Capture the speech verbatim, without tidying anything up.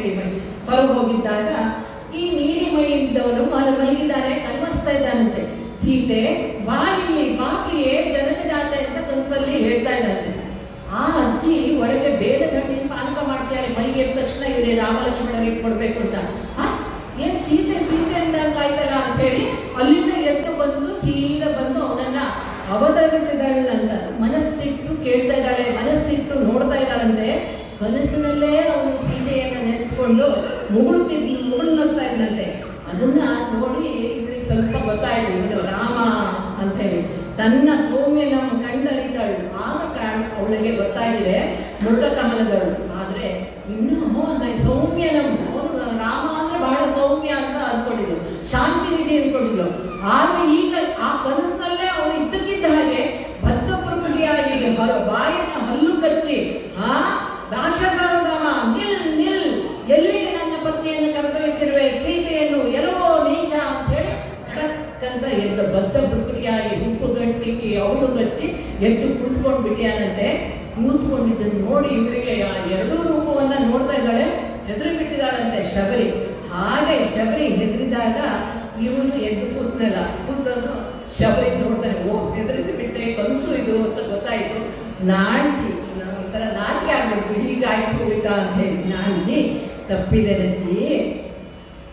ಹೇಳಿ ಹೊರಗೆ ಹೋಗಿದ್ದಾಗ ಈ ನೀಲಿ ಮೈ ಇದ್ದವನು ಮಲಗಿದ್ದಾನೆ, ಕನ್ವರ್ಸ್ತಾ ಇದ್ದಾನಂತೆ. ಸೀತೆ ಬಾ ಇಲ್ಲಿ, ಬಾಪ್ರಿಯೇ ಜನಕ ಜಾತೆ ಅಂತ ಕನಸಲ್ಲಿ ಹೇಳ್ತಾ ಇದ್ದಾನೆ. ಆ ಅಜ್ಜಿ ಒಳಗೆ ಬೇರೆ ಹಣ್ಣಿನ ಪಾನಕ ಮಾಡ್ತಾಳೆ. ಮೈಗೆ ಎದ್ದ ತಕ್ಷಣ ಇವರೇ ರಾಮ ಲಕ್ಷ್ಮಣರಿಗೆ ಕೊಡ್ಬೇಕು ಅಂತ. ಹಾ ಏನ್ ಸೀತೆ ಸೀತೆ ಅಂದಂಗ ಆಯ್ತಲ್ಲ ಅಂತ ಹೇಳಿ ಅಲ್ಲಿಂದ ಎದ್ದು ಬಂದು ಸೀದಾ ಬಂದು ಅವನನ್ನ ಅವತರಿಸಿದಾಳಂತ. ಮನಸ್ಸಿಟ್ಟು ಕೇಳ್ತಾ ಇದ್ದಾಳೆ, ಮನಸ್ಸಿಟ್ಟು ನೋಡ್ತಾ ಇದ್ದಾಳಂತೆ. ಕನಸಿನಲ್ಲೇ ಅವನು ಸೀತೆಯನ್ನ ನೆನೆಸ್ಕೊಂಡು ಮುಗುಳ್ತಿದ್ಲು, ಮುಗುಳ್ನಗ್ತಾ ಇದ್ದಂತೆ. ಅದನ್ನ ನೋಡಿ ಇವಳಿಗೆ ಸ್ವಲ್ಪ ಗೊತ್ತಾಯ್ತು, ಇವಳು ರಾಮ ಅಂತ ಹೇಳಿ. ತನ್ನ ಸೌಮ್ಯನ ಕಂಡರಿದ್ದಾಳು. ಆಗ ಕಾರಣ ಅವಳಿಗೆ ಗೊತ್ತಾಗಿದೆ ಮುಖ ಕಮಲದಳು. ಆದ್ರೆ ಇನ್ನು ಸೌಮ್ಯನ ರಾಮ ಅಂದ್ರೆ ಬಹಳ ಸೌಮ್ಯ ಅಂತ ಅನ್ಕೊಂಡಿದ್ಲು, ಶಾಂತಿ ನಿಧಿ ಅನ್ಕೊಂಡಿದ್ಲು. ಆದ್ರೆ ಈಗ ಆ ಕನಸಿನಲ್ಲೇ ಅವನು ಇದ್ದಕ್ಕಿದ್ದ ಹಾಗೆ ಬದ್ಧ ಪ್ರಕೃತಿಯಾಗಿ ಬಾಯಿನ ಹಲ್ಲು ಕಚ್ಚಿ ಆ ರಾಕ್ಷಸರಾಮ ನಿಲ್ ನಿಲ್, ಎಲ್ಲಿಗೆ ನನ್ನ ಪತ್ನಿಯನ್ನು ಕರೆದೊಯ್ತಿರುವೆ, ಸೀತೆಯನ್ನು ಎಲ್ಲವೋ ನೀಚ ಅಂತ ಹೇಳಿ ಖಡಕ್ಕಂತ ಎದ್ದ ಬದ್ಧ ಪ್ರಕೃತಿಯಾಗಿ ಉಪ್ಪು ಗಟ್ಟಿ ಅವಳು ಗಚ್ಚಿ ಎದ್ದು ಕುಳಿತುಕೊಂಡ್ ಬಿಟ್ಟಿಯಾನಂತೆ. ಕೂತ್ಕೊಂಡಿದ್ದನ್ನು ನೋಡಿ ಇವಳಿಗೆ ಆ ಎರಡೂ ರೂಪವನ್ನ ನೋಡ್ತಾ ಇದ್ದಾಳೆ, ಹೆದರಿ ಬಿಟ್ಟಿದ್ದಾಳಂತೆ ಶಬರಿ. ಹಾಗೆ ಶಬರಿ ಹೆದರಿದಾಗ ಇವನು ಎದ್ದು ಕೂತ್ನಲ್ಲ, ಕೂತನು ಶಬರಿ ನೋಡ್ತಾನೆ. ಓ ಹೆದರಿಸಿ ಬಿಟ್ಟೆ, ಕನಸು ಇದು ಅಂತ ಗೊತ್ತಾಯ್ತು. ನಾಣ್ಜಿ ಒಂಥರ ನಾಚಿಕೆ ಆಗ್ಬೇಕು, ಹೀಗಾಯ್ತು ಇಲ್ಲ ಅಂತ ಹೇಳಿ. ನಾಣ್ಜಿ ತಪ್ಪಿದೆ ರಜ್ಜಿ,